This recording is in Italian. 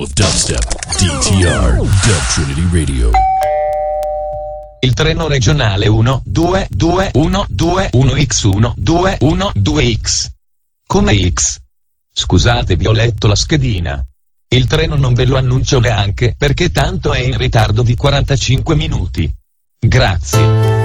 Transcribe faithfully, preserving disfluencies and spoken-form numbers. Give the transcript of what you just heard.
of dubstep. D T R, Dub Trinity Radio. Il treno regionale uno due due uno due uno X uno due uno due X. Come X? Scusate, vi ho letto la schedina. Il treno non ve lo annuncio neanche perché tanto è in ritardo di quarantacinque minuti. Grazie.